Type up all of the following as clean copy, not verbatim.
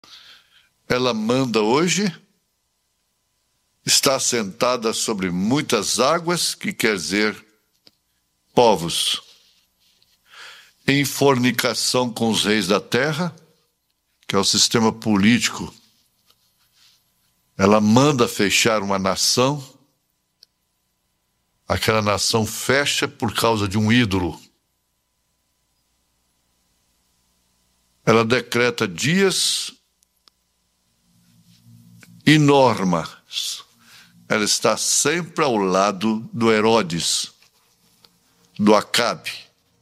Ela manda hoje, está sentada sobre muitas águas, que quer dizer povos, em fornicação com os reis da terra, que é o sistema político. Ela manda fechar uma nação, aquela nação fecha por causa de um ídolo. Ela decreta dias e normas. Ela está sempre ao lado do Herodes, do Acabe.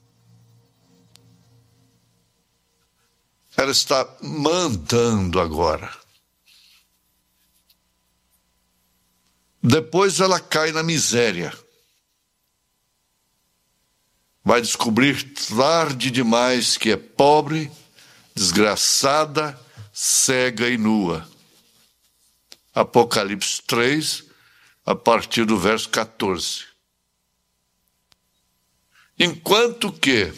Ela está mandando agora. Depois ela cai na miséria. Vai descobrir tarde demais que é pobre, desgraçada, cega e nua. Apocalipse 3, a partir do verso 14. Enquanto que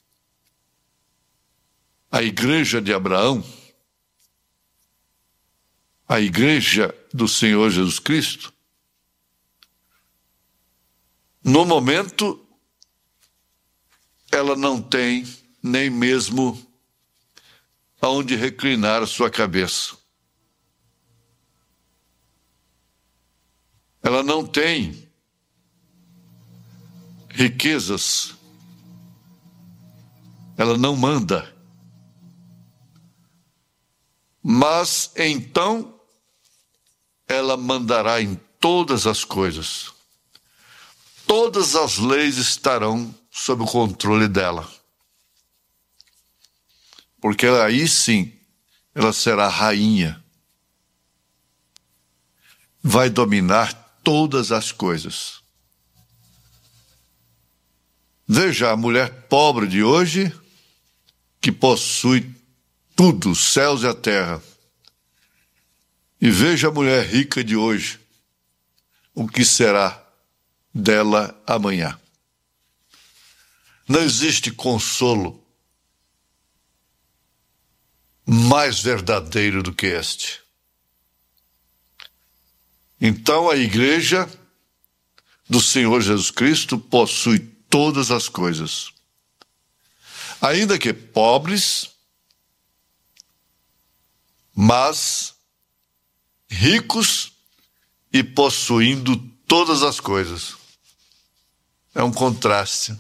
a igreja de Abraão, a igreja do Senhor Jesus Cristo, no momento, ela não tem nem mesmo aonde reclinar a sua cabeça. Ela não tem riquezas. Ela não manda. Mas então ela mandará em todas as coisas. Todas as leis estarão sob o controle dela. Porque aí sim, ela será rainha. Vai dominar todas as coisas. Veja a mulher pobre de hoje, que possui tudo, os céus e a terra. E veja a mulher rica de hoje, o que será dela amanhã. Não existe consolo mais verdadeiro do que este. Então a igreja do Senhor Jesus Cristo possui todas as coisas. Ainda que pobres, mas ricos e possuindo todas as coisas. É um contraste.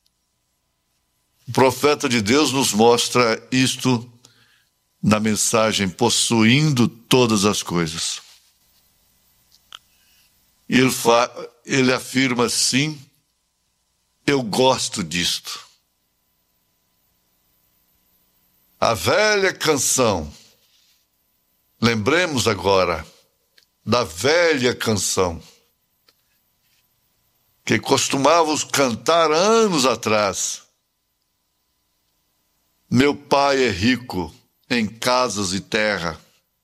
O profeta de Deus nos mostra isto na mensagem, possuindo todas as coisas. E ele afirma assim: eu gosto disto. A velha canção, lembremos agora da velha canção, que costumávamos cantar anos atrás. Meu pai é rico em casas e terra.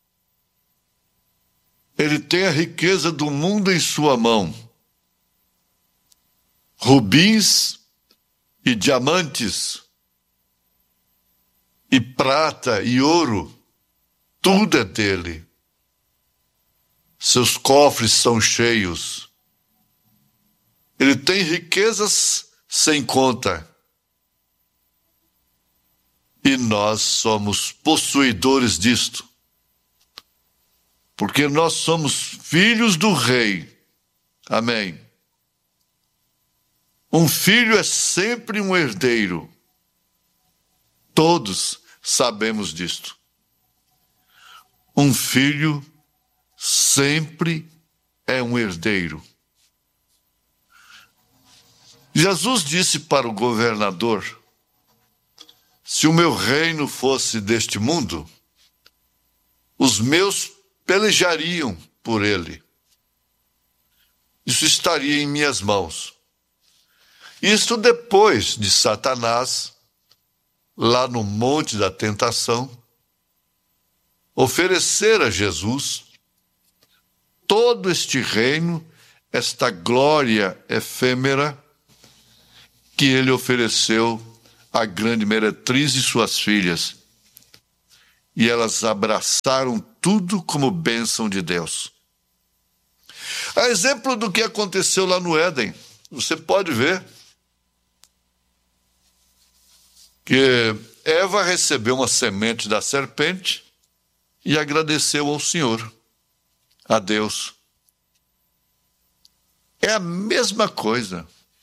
Ele tem a riqueza do mundo em sua mão. Rubins e diamantes, e prata e ouro, tudo é dele. Seus cofres são cheios. Ele tem riquezas sem conta. E nós somos possuidores disto. Porque nós somos filhos do rei. Amém. Um filho é sempre um herdeiro. Todos sabemos disto. Um filho sempre é um herdeiro. Jesus disse para o governador: se o meu reino fosse deste mundo, os meus pelejariam por ele. Isso estaria em minhas mãos. Isto depois de Satanás, lá no Monte da Tentação, oferecer a Jesus todo este reino, esta glória efêmera que ele ofereceu à grande meretriz e suas filhas. e elas abraçaram tudo como bênção de Deus. A exemplo do que aconteceu lá no Éden, você pode ver que Eva recebeu uma semente da serpente e agradeceu ao Senhor, a Deus. É a mesma coisa.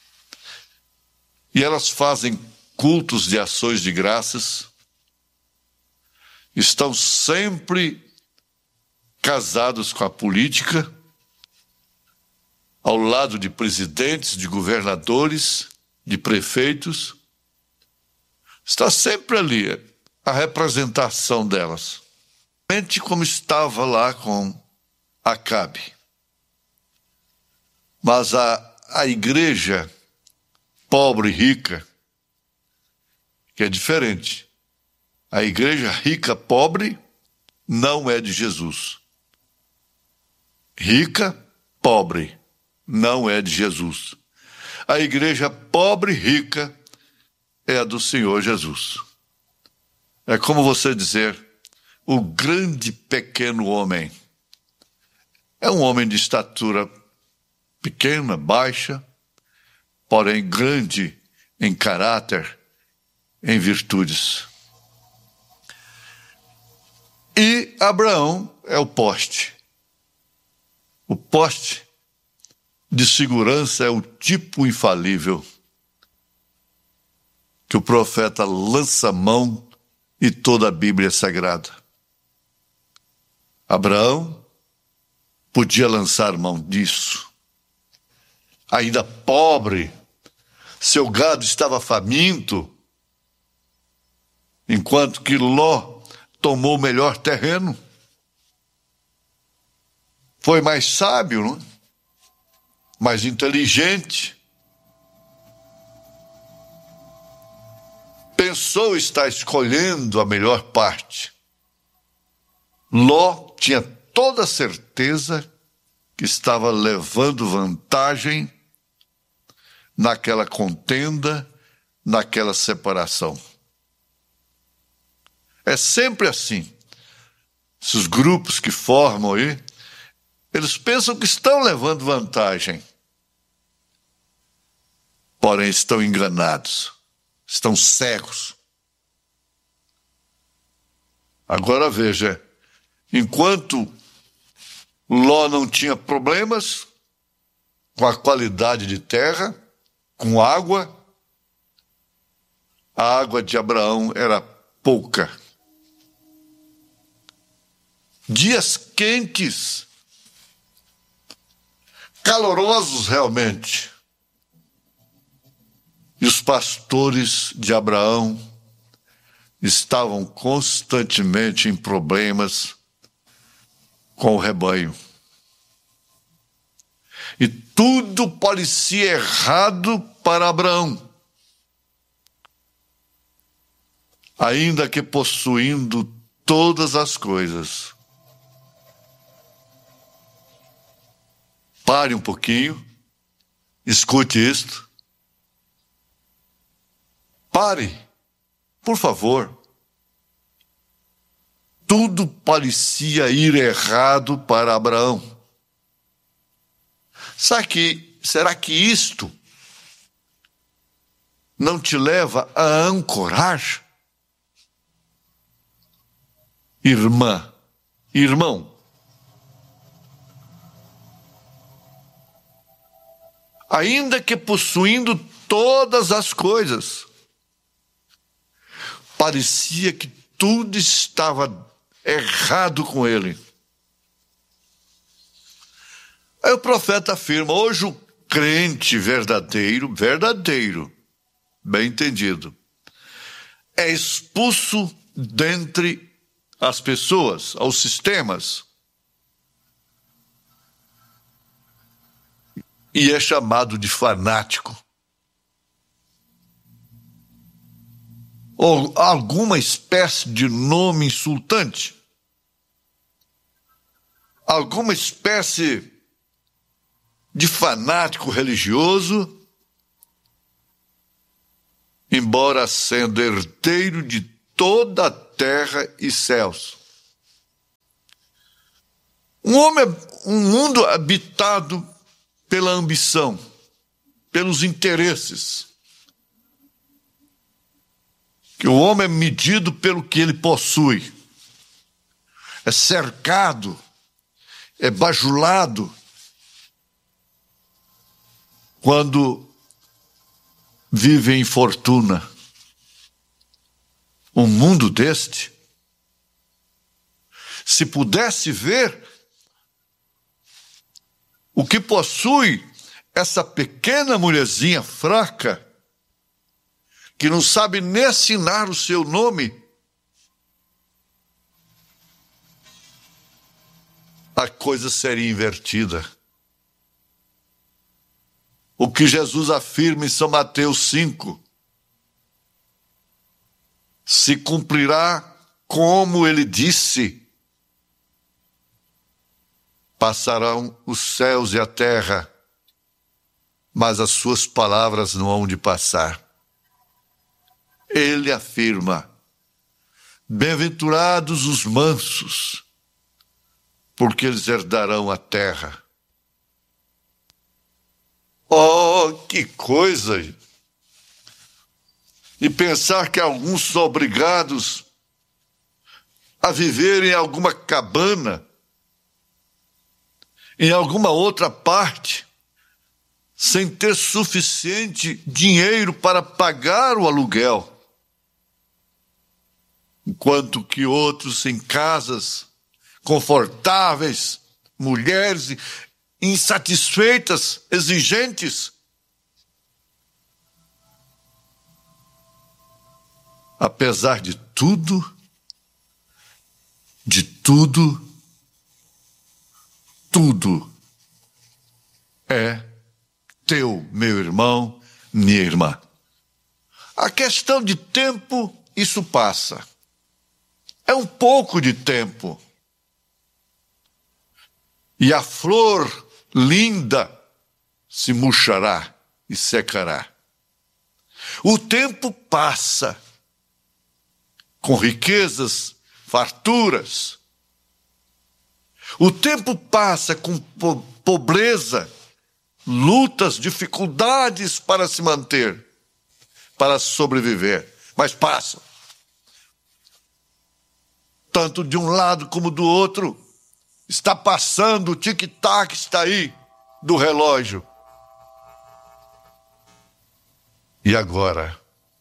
E elas fazem cultos de ações de graças, estão sempre casados com a política, ao lado de presidentes, de governadores, de prefeitos. Está sempre ali a representação delas. Como estava lá com Acabe. Mas a igreja pobre e rica, que é diferente. A igreja rica, pobre, não é de Jesus. Rica, pobre, não é de Jesus. A igreja pobre e rica é a do Senhor Jesus. É como você dizer, o grande pequeno homem. É um homem de estatura pequena, baixa, porém grande em caráter, em virtudes. E Abraão é o poste. O poste de segurança é o tipo infalível que o profeta lança mão e toda a Bíblia é sagrada. Abraão podia lançar mão disso. Ainda pobre, seu gado estava faminto, enquanto que Ló tomou o melhor terreno. Foi mais sábio, não? Mais inteligente. Pensou estar escolhendo a melhor parte. Ló tinha toda a certeza que estava levando vantagem naquela contenda, naquela separação. É sempre assim. Esses grupos que formam aí, eles pensam que estão levando vantagem. Porém, estão enganados. Estão cegos. Agora veja, enquanto Ló não tinha problemas com a qualidade de terra, com água, a água de Abraão era pouca. Dias quentes, calorosos realmente. E os pastores de Abraão estavam constantemente em problemas com o rebanho. E tudo parecia errado para Abraão, ainda que possuindo todas as coisas. Pare um pouquinho, escute isto. Pare, por favor. Tudo parecia ir errado para Abraão. Será que isto não te leva a ancorar? Irmã, irmão, ainda que possuindo todas as coisas, parecia que tudo estava errado com ele. Aí o profeta afirma, hoje o crente verdadeiro, bem entendido, é expulso dentre as pessoas, aos sistemas, e é chamado de fanático. Ou alguma espécie de nome insultante, alguma espécie de fanático religioso, embora sendo herdeiro de toda a terra e céus. Um mundo habitado pela ambição, pelos interesses. Que o homem é medido pelo que ele possui. É cercado, é bajulado quando vive em fortuna. Um mundo deste, se pudesse ver o que possui essa pequena mulherzinha fraca, que não sabe nem assinar o seu nome, a coisa seria invertida. O que Jesus afirma em São Mateus 5 se cumprirá como ele disse. Passarão os céus e a terra, mas as suas palavras não hão de passar. Ele afirma: bem-aventurados os mansos, porque eles herdarão a terra. Oh, que coisa! E pensar que alguns são obrigados a viver em alguma cabana, em alguma outra parte, sem ter suficiente dinheiro para pagar o aluguel, enquanto que outros em casas confortáveis, mulheres insatisfeitas, exigentes. Apesar de tudo, tudo é teu, meu irmão, minha irmã. A questão de tempo, isso passa. É um pouco de tempo. E a flor linda se murchará e secará. O tempo passa com riquezas, farturas. O tempo passa com pobreza, lutas, dificuldades para se manter, para sobreviver. Mas passa. Tanto de um lado como do outro. Está passando, o tic-tac está aí do relógio. E agora?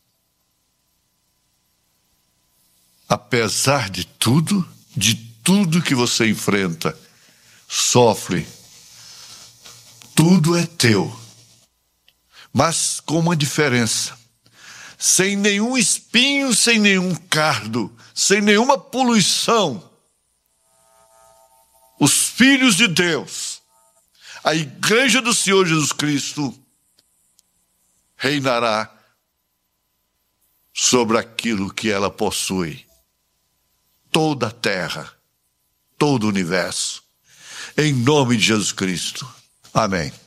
Apesar de tudo que você enfrenta, sofre, tudo é teu. Mas com uma diferença. Sem nenhum espinho, sem nenhum cardo, sem nenhuma poluição. Os filhos de Deus, a igreja do Senhor Jesus Cristo, reinará sobre aquilo que ela possui. Toda a terra, todo o universo. Em nome de Jesus Cristo. Amém.